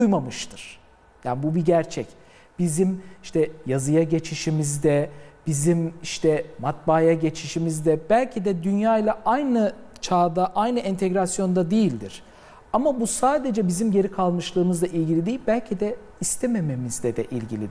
duymamıştır. Yani bu bir gerçek. Bizim işte yazıya geçişimizde, bizim işte matbaaya geçişimizde belki de dünya ile aynı çağda, aynı entegrasyonda değildir. Ama bu sadece bizim geri kalmışlığımızla ilgili değil, belki de istemememizle de ilgili.